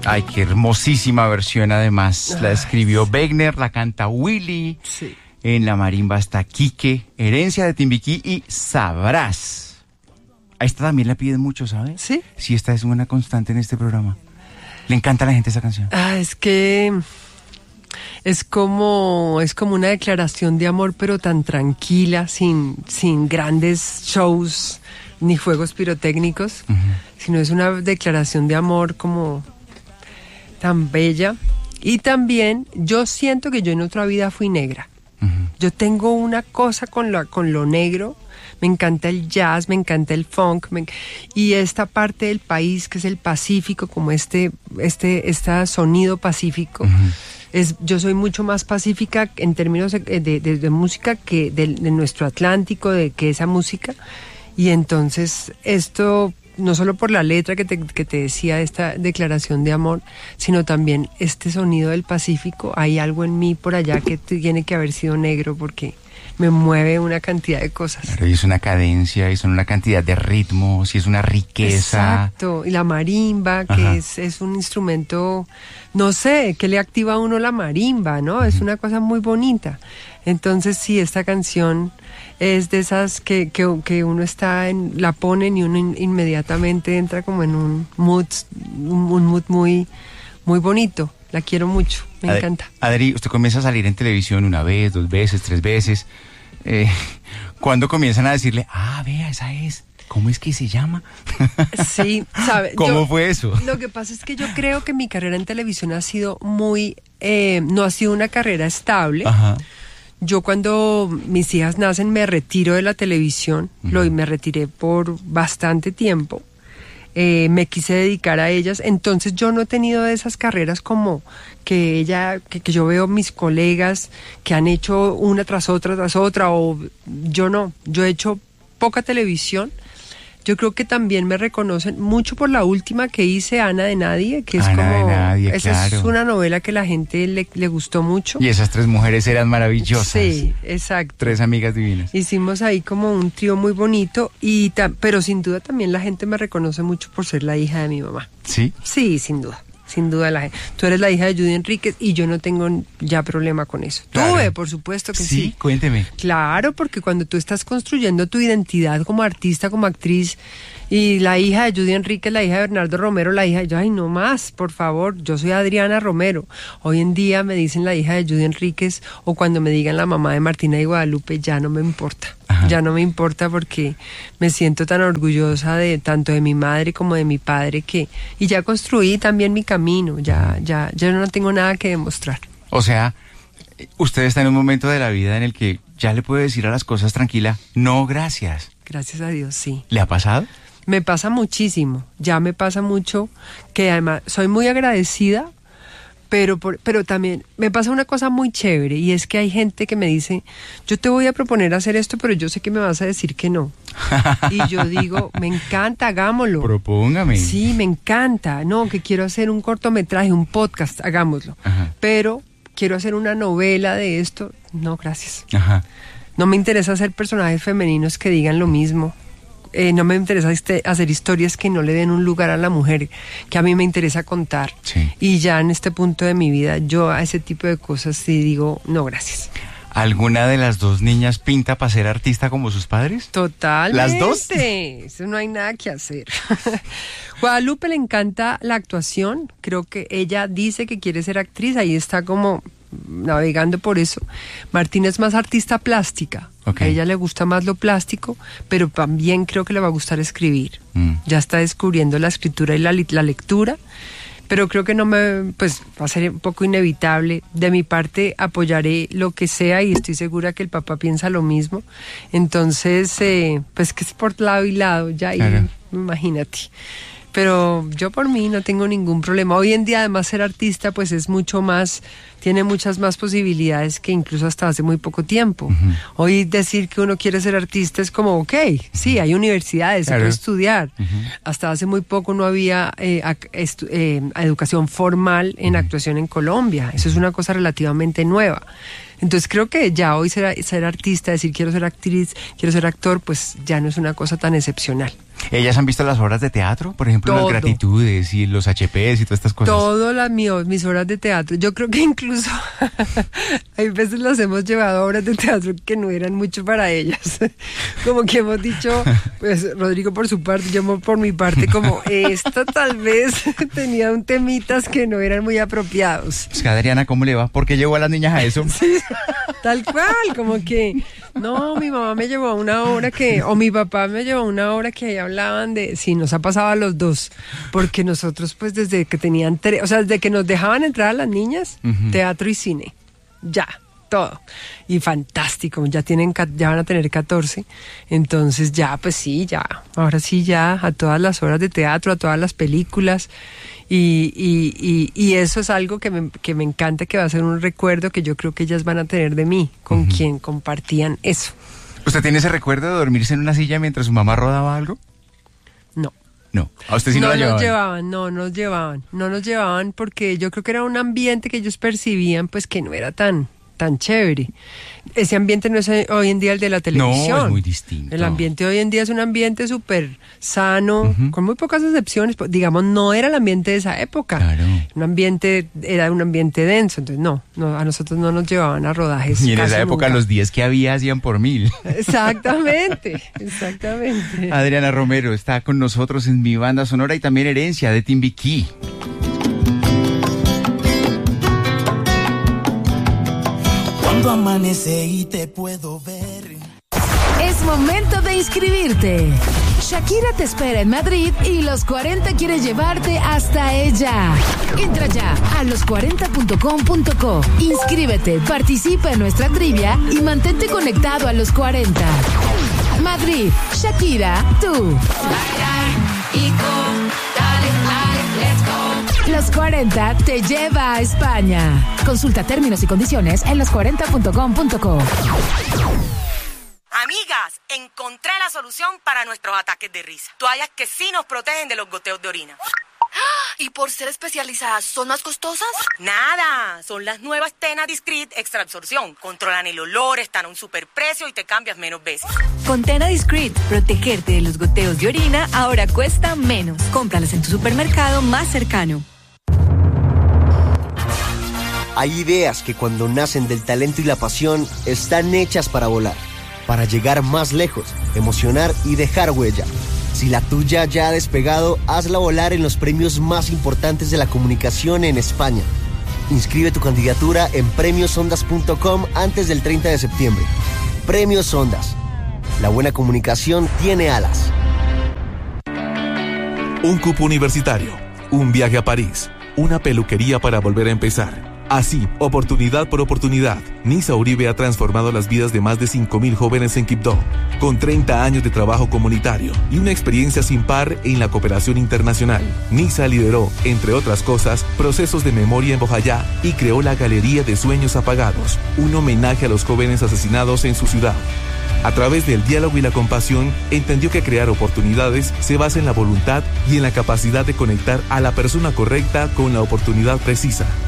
Ay, qué hermosísima versión además. La escribió Wegner, la canta Willy. Sí. En la marimba está Quique, Herencia de Timbiquí y Sabrás. A esta también la piden mucho, ¿sabes? ¿Sí? Sí, esta es una constante en este programa. Le encanta a la gente esa canción. Es que es como una declaración de amor, pero tan tranquila, sin grandes shows ni fuegos pirotécnicos, sino es una declaración de amor como tan bella. Y también yo siento que yo en otra vida fui negra. Yo tengo una cosa con lo negro. Me encanta el jazz, me encanta el funk, y esta parte del país que es el Pacífico, como este sonido pacífico, yo soy mucho más pacífica en términos de música que de nuestro Atlántico, que esa música, y entonces esto, no solo por la letra que te decía, esta declaración de amor, sino también este sonido del Pacífico, hay algo en mí por allá que tiene que haber sido negro, porque me mueve una cantidad de cosas. Claro, y es una cadencia, y son una cantidad de ritmos, y es una riqueza. Exacto, y la marimba, que es un instrumento, no sé, que le activa a uno la marimba, ¿no? Es una cosa muy bonita. Entonces sí, esta canción es de esas que uno la ponen y uno inmediatamente entra como en un mood muy, muy bonito. La quiero mucho, me encanta. Adri, usted comienza a salir en televisión 1 vez, 2 veces, 3 veces. ¿Cuándo comienzan a decirle, vea, esa es? ¿Cómo es que se llama? Sí, ¿sabe? ¿Cómo fue eso? Lo que pasa es que yo creo que mi carrera en televisión ha sido no ha sido una carrera estable. Ajá. Yo cuando mis hijas nacen me retiro de la televisión, me retiré por bastante tiempo. Me quise dedicar a ellas, entonces yo no he tenido de esas carreras como que yo veo mis colegas que han hecho una tras otra, o yo no, yo he hecho poca televisión. Yo creo que también me reconocen mucho por la última que hice, Ana de Nadie, que es Ana de Nadie, esa claro. Es una novela que la gente le gustó mucho. Y esas 3 mujeres eran maravillosas. Sí, exacto. 3 amigas divinas. Hicimos ahí como un trío muy bonito, pero sin duda también la gente me reconoce mucho por ser la hija de mi mamá. ¿Sí? Sí, sin duda. Sin duda, tú eres la hija de Judy Enríquez y yo no tengo ya problema con eso. Claro. Tuve, por supuesto que sí. Sí, cuénteme. Claro, porque cuando tú estás construyendo tu identidad como artista, como actriz, y la hija de Judy Enríquez, la hija de Bernardo Romero, ay, no más, por favor, yo soy Adriana Romero. Hoy en día me dicen la hija de Judy Enríquez, o cuando me digan la mamá de Martina y Guadalupe, ya no me importa. Ajá. Ya no me importa porque me siento tan orgullosa tanto de mi madre como de mi padre y ya construí también mi camino, ya no tengo nada que demostrar. O sea, usted está en un momento de la vida en el que ya le puede decir a las cosas tranquila, no, gracias. Gracias a Dios, sí. ¿Le ha pasado? Me pasa muchísimo, ya me pasa mucho, que además soy muy agradecida, pero también me pasa una cosa muy chévere, y es que hay gente que me dice, yo te voy a proponer hacer esto, pero yo sé que me vas a decir que no. Y yo digo, me encanta, hagámoslo. Propóngame. Sí, me encanta, no, que quiero hacer un cortometraje, un podcast, hagámoslo. Ajá. Pero quiero hacer una novela de esto, no, gracias. Ajá. No me interesa hacer personajes femeninos que digan lo mismo. No me interesa hacer historias que no le den un lugar a la mujer, que a mí me interesa contar. Sí. Y ya en este punto de mi vida, yo a ese tipo de cosas sí digo, no, gracias. ¿Alguna de las 2 niñas pinta para ser artista como sus padres? Totalmente. ¿Las 2? Eso no hay nada que hacer. Guadalupe le encanta la actuación. Creo que ella dice que quiere ser actriz. Ahí está como navegando por eso. Martina es más artista plástica. Okay. A ella le gusta más lo plástico, pero también creo que le va a gustar escribir. Ya está descubriendo la escritura y la lectura. Pero creo que va a ser un poco inevitable. De mi parte apoyaré lo que sea y estoy segura que el papá piensa lo mismo. Entonces, pues que es por lado y lado, ya claro. Ahí, imagínate. Pero yo por mí no tengo ningún problema. Hoy en día además ser artista pues es mucho más, tiene muchas más posibilidades que incluso hasta hace muy poco tiempo. Hoy decir que uno quiere ser artista es como, sí, hay universidades, claro. Se puede estudiar. Hasta hace muy poco no había educación formal en actuación en Colombia. Eso es una cosa relativamente nueva. Entonces creo que ya hoy ser artista, decir quiero ser actriz, quiero ser actor, pues ya no es una cosa tan excepcional. ¿Ellas han visto las obras de teatro? Por ejemplo, Todo. las Gratitudes y los HPs y todas estas cosas. Todas mis obras de teatro. Yo creo que incluso hay veces las hemos llevado a obras de teatro que no eran mucho para ellas. Como que hemos dicho, pues Rodrigo por su parte, yo por mi parte, como esto tal vez tenía un temitas que no eran muy apropiados. Pues, Adriana, ¿cómo le va? ¿Por qué llevó a las niñas a eso? Sí, tal cual, como que, no, mi mamá me llevó a una obra o mi papá me llevó a una obra que ahí hablaban de, sí, nos ha pasado a los dos, porque nosotros pues desde que tenían desde que nos dejaban entrar a las niñas, teatro y cine, ya, todo, y fantástico, ya van a tener 14, entonces ya, pues sí, ya, ahora sí ya, a todas las obras de teatro, a todas las películas, y eso es algo que me encanta, que va a ser un recuerdo que yo creo que ellas van a tener de mí, con quien compartían eso. ¿Usted tiene ese recuerdo de dormirse en una silla mientras su mamá rodaba algo? No. No, a usted sí no la llevaban. No nos llevaban porque yo creo que era un ambiente que ellos percibían pues que no era tan chévere. Ese ambiente no es hoy en día el de la televisión. No, es muy distinto. El ambiente hoy en día es un ambiente súper sano, con muy pocas excepciones. Digamos, no era el ambiente de esa época. Claro. Era un ambiente denso. Entonces, no, a nosotros no nos llevaban a rodajes. Y en esa época nunca. los 10 que había hacían por 1000. Exactamente. Adriana Romero está con nosotros en Mi Banda Sonora y también Herencia de Timbiquí. Cuando amanece y te puedo ver. Es momento de inscribirte. Shakira te espera en Madrid y Los 40 quiere llevarte hasta ella. Entra ya a los40.com.co. Inscríbete, participa en nuestra trivia y mantente conectado a Los 40. Madrid, Shakira, tú. Los 40 te lleva a España. Consulta términos y condiciones en los40.com.co. Amigas, encontré la solución para nuestros ataques de risa. Toallas que sí nos protegen de los goteos de orina. ¿Y por ser especializadas son más costosas? Nada, son las nuevas Tena Discreet Extra Absorción. Controlan el olor, están a un superprecio y te cambias menos veces. Con Tena Discreet, protegerte de los goteos de orina ahora cuesta menos. Cómpralas en tu supermercado más cercano. Hay ideas que cuando nacen del talento y la pasión están hechas para volar, para llegar más lejos, emocionar y dejar huella. Si la tuya ya ha despegado, hazla volar en los premios más importantes de la comunicación en España. Inscribe tu candidatura en premiosondas.com antes del 30 de septiembre. Premios Ondas. La buena comunicación tiene alas. Un cupo universitario, un viaje a París, una peluquería para volver a empezar. Así, oportunidad por oportunidad, Nisa Uribe ha transformado las vidas de más de 5.000 jóvenes en Quibdó, con 30 años de trabajo comunitario y una experiencia sin par en la cooperación internacional. Nisa lideró, entre otras cosas, procesos de memoria en Bojayá y creó la Galería de Sueños Apagados, un homenaje a los jóvenes asesinados en su ciudad. A través del diálogo y la compasión, entendió que crear oportunidades se basa en la voluntad y en la capacidad de conectar a la persona correcta con la oportunidad precisa.